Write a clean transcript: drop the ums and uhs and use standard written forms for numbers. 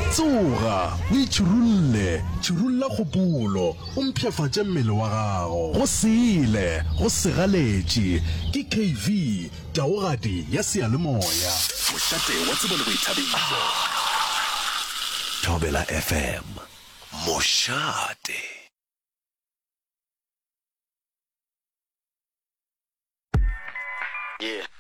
tsoga o itšhirulle tšhirulla kgopolo o mpšhafatše mmele wa gago go sele go segaletše ke KV taogadi ya seyalemoya mošate wa tsebo le boithabišo Thobela FM mošate. Yeah.